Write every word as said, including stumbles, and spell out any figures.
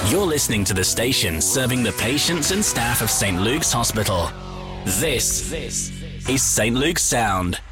You're listening to the station serving the patients and staff of Saint Luke's Hospital. This is Saint Luke's Sound.